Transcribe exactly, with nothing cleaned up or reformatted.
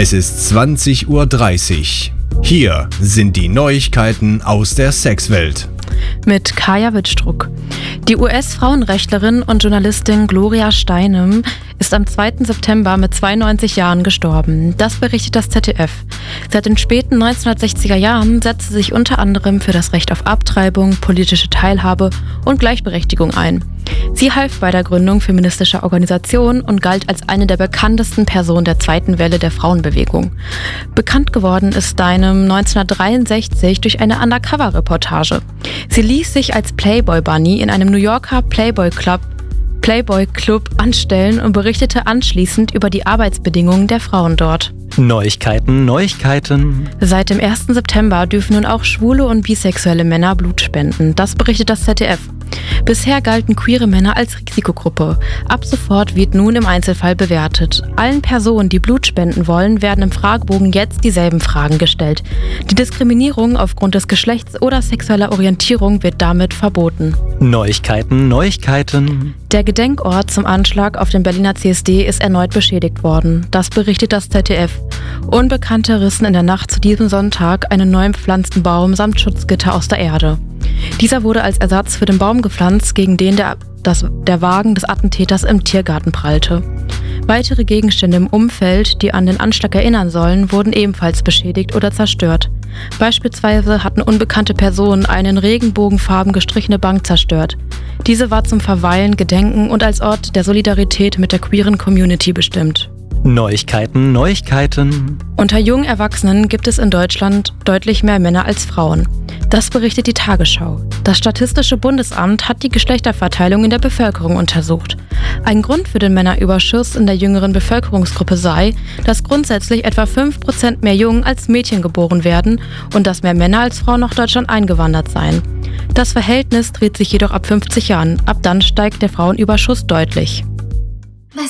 Es ist zwanzig Uhr dreißig. Hier sind die Neuigkeiten aus der Sexwelt. Mit Kaya Wittstruck. Die U S-Frauenrechtlerin und Journalistin Gloria Steinem ist am zweiten September mit zweiundneunzig Jahren gestorben. Das berichtet das Z D F. Seit den späten neunzehnhundertsechziger Jahren setzte sie sich unter anderem für das Recht auf Abtreibung, politische Teilhabe und Gleichberechtigung ein. Sie half bei der Gründung feministischer Organisationen und galt als eine der bekanntesten Personen der zweiten Welle der Frauenbewegung. Bekannt geworden ist Steinem neunzehnhundertdreiundsechzig durch eine Undercover-Reportage. Sie ließ sich als Playboy Bunny in einem New Yorker Playboy Club Playboy Club anstellen und berichtete anschließend über die Arbeitsbedingungen der Frauen dort. Neuigkeiten, Neuigkeiten. Seit dem ersten September dürfen nun auch schwule und bisexuelle Männer Blut spenden. Das berichtet das Z D F. Bisher galten queere Männer als Risikogruppe. Ab sofort wird nun im Einzelfall bewertet. Allen Personen, die Blut spenden wollen, werden im Fragebogen jetzt dieselben Fragen gestellt. Die Diskriminierung aufgrund des Geschlechts oder sexueller Orientierung wird damit verboten. Neuigkeiten, Neuigkeiten. Der Gedenkort zum Anschlag auf den Berliner C S D ist erneut beschädigt worden. Das berichtet das Z D F. Unbekannte rissen in der Nacht zu diesem Sonntag einen neu bepflanzten Baum samt Schutzgitter aus der Erde. Dieser wurde als Ersatz für den Baum gepflanzt, gegen den der, das, der Wagen des Attentäters im Tiergarten prallte. Weitere Gegenstände im Umfeld, die an den Anschlag erinnern sollen, wurden ebenfalls beschädigt oder zerstört. Beispielsweise hatten unbekannte Personen eine in Regenbogenfarben gestrichene Bank zerstört. Diese war zum Verweilen, Gedenken und als Ort der Solidarität mit der queeren Community bestimmt. Neuigkeiten, Neuigkeiten. Unter jungen Erwachsenen gibt es in Deutschland deutlich mehr Männer als Frauen. Das berichtet die Tagesschau. Das Statistische Bundesamt hat die Geschlechterverteilung in der Bevölkerung untersucht. Ein Grund für den Männerüberschuss in der jüngeren Bevölkerungsgruppe sei, dass grundsätzlich etwa fünf Prozent mehr Jungen als Mädchen geboren werden und dass mehr Männer als Frauen nach Deutschland eingewandert seien. Das Verhältnis dreht sich jedoch ab fünfzig Jahren. Ab dann steigt der Frauenüberschuss deutlich.